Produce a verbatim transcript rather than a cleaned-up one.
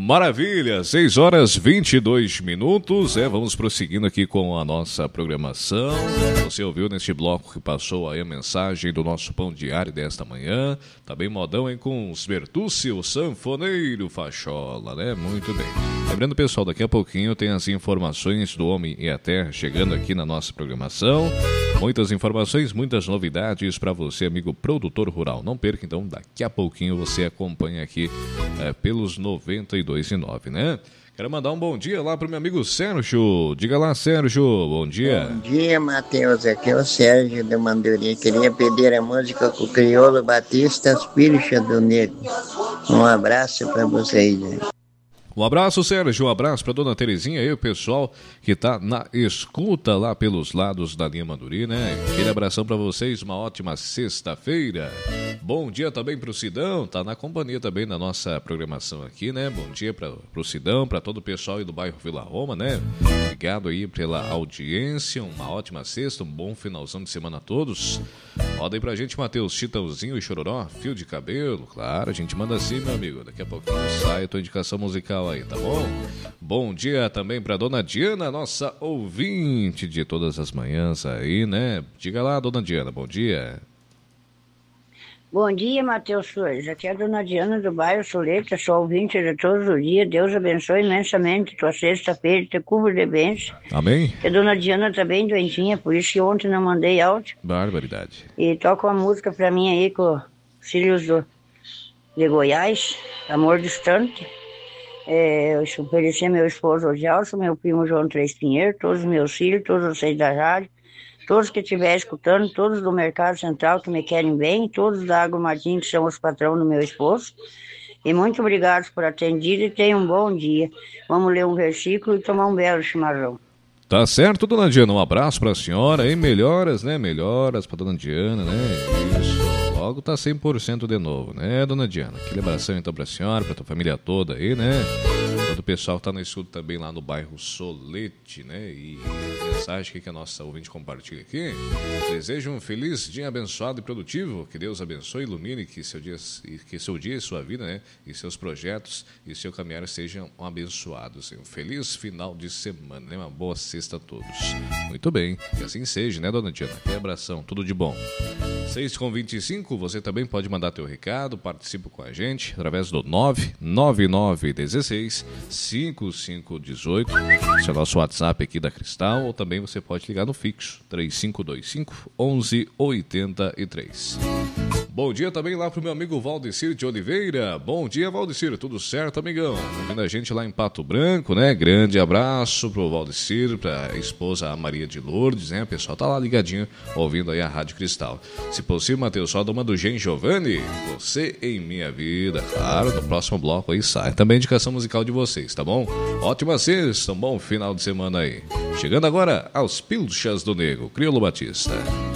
Maravilha, seis horas e vinte e dois minutos, é, vamos prosseguindo aqui com a nossa programação. Você ouviu neste bloco que passou aí a mensagem do nosso pão diário desta manhã, tá bem modão, hein, com os Bertucci, o sanfoneiro Fachola, né, muito bem. Lembrando, pessoal, daqui a pouquinho tem as informações do Homem e a Terra chegando aqui na nossa programação, muitas informações, muitas novidades para você, amigo produtor rural, não perca, então daqui a pouquinho você acompanha aqui é, pelos noventa e dois e nove, né? Quero mandar um bom dia lá pro meu amigo Sérgio. Diga lá, Sérgio, bom dia. Bom dia, Matheus. Aqui é o Sérgio de Mandurinha. Queria pedir a música com o Crioulo Batista, As Pilchas do Negro. Um abraço para vocês. Né? Um abraço, Sérgio, um abraço para dona Terezinha e o pessoal que tá na escuta lá pelos lados da linha Manduri, né? Aquele abração para vocês, uma ótima sexta-feira. Bom dia também pro Sidão, tá na companhia também da nossa programação aqui, né? Bom dia para pro Sidão, para todo o pessoal aí do bairro Vila Roma, né? Obrigado aí pela audiência, uma ótima sexta, um bom finalzão de semana a todos. Roda aí pra gente, Matheus, Chitãozinho e Chororó, fio de cabelo, claro, a gente manda assim, meu amigo. Daqui a pouquinho sai a tua indicação musical aí, tá bom? Bom dia também pra dona Diana, nossa ouvinte de todas as manhãs aí, né? Diga lá, dona Diana, bom dia. Bom dia, Matheus Soares. Aqui é a dona Diana do bairro Soleta, sou ouvinte de todos os dias. Deus abençoe imensamente tua sexta-feira, te cubro de bênçãos. Amém. E a dona Diana tá bem doentinha, por isso que ontem não mandei áudio. Barbaridade. E toca uma música pra mim aí com os filhos do, de Goiás, Amor Distante. É, eu ofereci meu esposo Gelson, meu primo João Três Pinheiro, todos os meus filhos, todos vocês da rádio, todos que estiverem escutando, todos do Mercado Central que me querem bem, todos da Água Martins que são os patrões do meu esposo. E muito obrigado por atendido e tenham um bom dia. Vamos ler um versículo e tomar um belo chimarrão. Tá certo, dona Diana, um abraço pra senhora e melhoras, né? Melhoras pra dona Diana, né? Isso. Logo tá cem por cento de novo, né, dona Diana? Aquele abração então pra senhora, pra tua família toda aí, né? Todo o pessoal que tá no estudo também lá no bairro Solete, né? E mensagem que a nossa ouvinte compartilha aqui. Desejo um feliz dia abençoado e produtivo. Que Deus abençoe e ilumine que seu dia, que seu dia e sua vida, né? E seus projetos e seu caminhar sejam abençoados. Um feliz final de semana, né? Uma boa sexta a todos. Muito bem, que assim seja, né, dona Diana? Aquele abração, tudo de bom. seis com vinte e cinco, você também pode mandar teu recado, participa com a gente através do nove nove nove um seis cinco cinco um oito, esse é o nosso WhatsApp aqui da Cristal, ou também você pode ligar no fixo três cinco dois cinco, onze oitenta e três. Bom dia também lá pro meu amigo Valdecir de Oliveira. Bom dia, Valdecir, tudo certo, amigão? Ouvindo a gente lá em Pato Branco, né? Grande abraço pro Valdecir, pra esposa Maria de Lourdes, né? O pessoal tá lá ligadinho, ouvindo aí a Rádio Cristal. Se possível, Matheus, só uma do Gen Giovanni, Você em Minha Vida. Claro, no próximo bloco aí sai também a indicação musical de vocês, tá bom? Ótima sexta, um bom final de semana aí. Chegando agora aos Pilchas do Negro, Crioulo Batista.